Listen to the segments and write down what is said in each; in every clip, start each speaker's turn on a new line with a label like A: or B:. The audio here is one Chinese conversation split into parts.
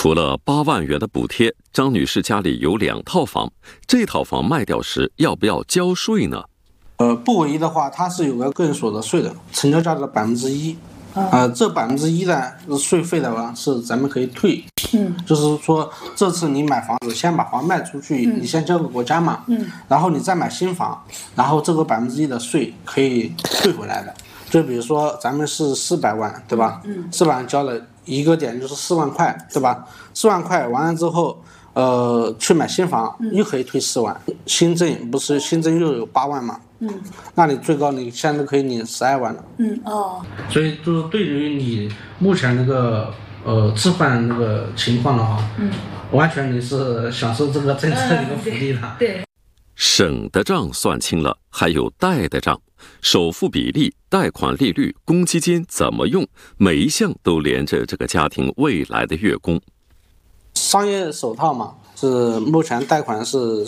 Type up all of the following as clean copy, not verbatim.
A: 除了8万元的补贴，张女士家里有2套房，这套房卖掉时要不要交税呢？
B: 不唯一的话，它是有个个人所得税的，成交价的1%。这1%呢，税费的话是咱们可以退。就是说这次你买房子，先把房卖出去，你先交给国家嘛。然后你再买新房，然后这个1%的税可以退回来的。就比如说咱们是400万，对吧？400万交了一个点就是4万块，对吧？4万块完了之后，去买新房又可以退4万。新增不是新增又有8万嘛？那你最高你现在可以领12万了。所以就是对于你目前那个置换那个情况的话，完全你是享受这个政策的一个福利的。
C: 对。
A: 省的账算清了，还有贷的账，首付比例、贷款利率、公积金怎么用，每一项都连着这个家庭未来的月供。
B: 商业首套嘛，是目前贷款是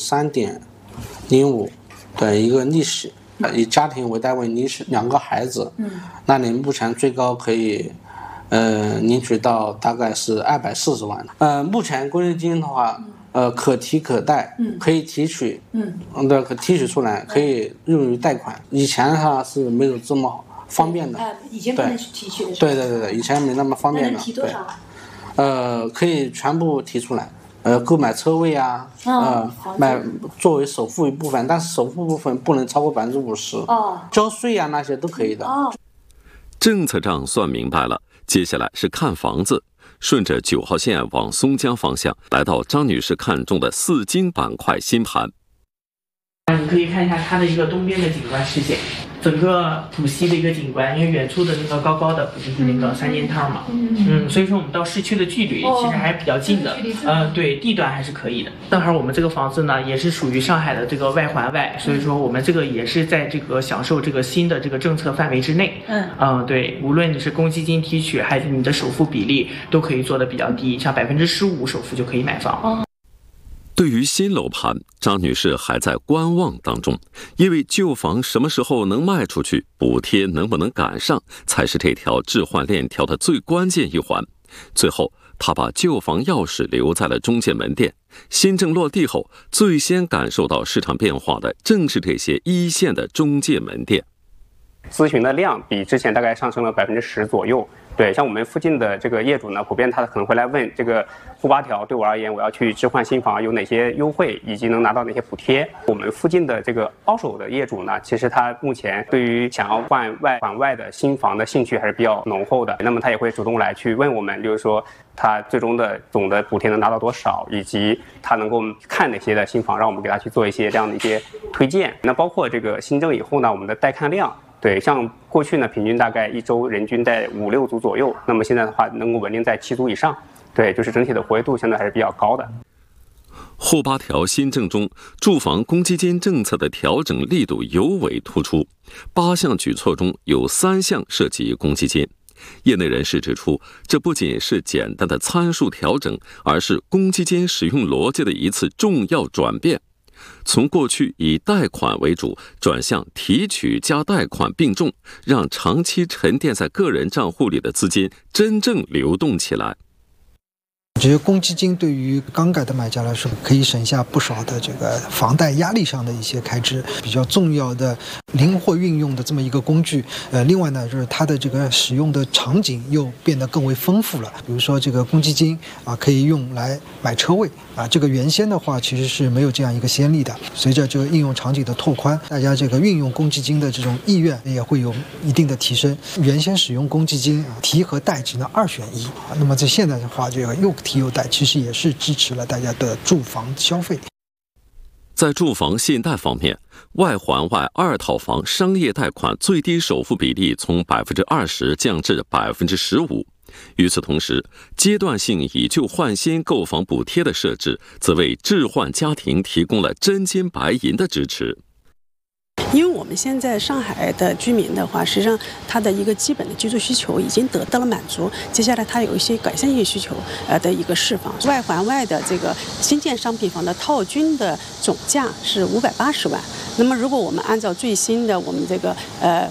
B: 3.05的一个利息，以家庭为单位，你是2个孩子，那你目前最高可以领取到大概是240万。目前公积金的话，可提可贷，可以提取，可提取出来，可以用于贷款。以前它是没有这么方便的。
C: 以前不能提取的。
B: 对，以前没那么方便的。
C: 那能提多少？
B: 可以全部提出来。购买车位啊，作为首付一部分，但是首付部分不能超过50%。交税啊那些都可以的。
A: 政策账算明白了，接下来是看房子。顺着9号线往松江方向，来到张女士看中的4金板块新盘。
D: 你可以看一下它的一个东边的景观视线，整个浦西的一个景观，因为远处的那个高高的不就是那个3件套嘛，所以说我们到市区的距离其实还比较近的，对，地段还是可以的。正好我们这个房子呢，也是属于上海的这个外环外，所以说我们这个也是在这个享受这个新的这个政策范围之内。对，无论你是公积金提取还是你的首付比例，都可以做的比较低，像15%首付就可以买房。
A: 对于新楼盘，张女士还在观望当中，因为旧房什么时候能卖出去，补贴能不能赶上，才是这条置换链条的最关键一环。最后，她把旧房钥匙留在了中介门店。新政落地后，最先感受到市场变化的，正是这些一线的中介门店。
E: 咨询的量比之前大概上升了10%左右。对，像我们附近的这个业主呢，普遍他可能会来问这个沪8条对我而言，我要去置换新房有哪些优惠，以及能拿到哪些补贴。我们附近的这个包手的业主呢，其实他目前对于想要换外的新房的兴趣还是比较浓厚的。那么他也会主动来去问我们，就是说他最终的总的补贴能拿到多少，以及他能够看哪些的新房，让我们给他去做一些这样的一些推荐。那包括这个新政以后呢，我们的带看量。对，像过去呢，平均大概1周人均在5-6组左右，那么现在的话能够稳定在7组以上。对，就是整体的活跃度相对还是比较高的。
A: 沪8条新政中，住房公积金政策的调整力度尤为突出，8项举措中有3项涉及公积金。业内人士指出，这不仅是简单的参数调整，而是公积金使用逻辑的一次重要转变。从过去以贷款为主，转向提取加贷款并重，让长期沉淀在个人账户里的资金真正流动起来。
F: 我觉得公积金对于刚改的买家来说，可以省下不少的这个房贷压力上的一些开支，比较重要的灵活运用的这么一个工具。另外呢，就是它的这个使用的场景又变得更为丰富了。比如说这个公积金可以用来买车位这个原先的话其实是没有这样一个先例的。随着这个应用场景的拓宽，大家这个运用公积金的这种意愿也会有一定的提升。原先使用公积金提和贷只能2选1那么在现在的话，这个又提又贷，其实也是支持了大家的住房消费。
A: 在住房信贷方面，外环外2套房商业贷款最低首付比例从20%降至15%。与此同时，阶段性以旧换新购房补贴的设置，则为置换家庭提供了真金白银的支持。
G: 因为我们现在上海的居民的话，实际上他的一个基本的居住需求已经得到了满足，接下来他有一些改善性需求的一个释放。外环外的这个新建商品房的套均的总价是580万，那么如果我们按照最新的我们这个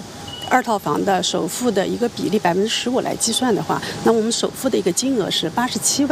G: 2套房的首付的一个比例15%来计算的话，那我们首付的一个金额是87万。